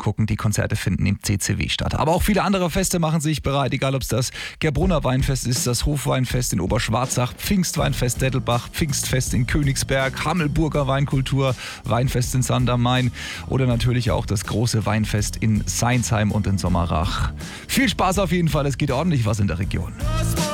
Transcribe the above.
gucken, die Konzerte finden im CCW statt. Aber auch viele andere Feste machen sich bereit, egal ob es das Gerbrunner Weinfest ist, das Hofweinfest in Oberschwarzach, Pfingstweinfest Dettelbach, Pfingstfest in Königsberg, Hammelburger Weinkultur, Weinfest in Sandermain oder natürlich auch das große Weinfest in Seinsheim und in Sommerach. Viel Spaß auf jeden Fall, es geht ordentlich was in der Region.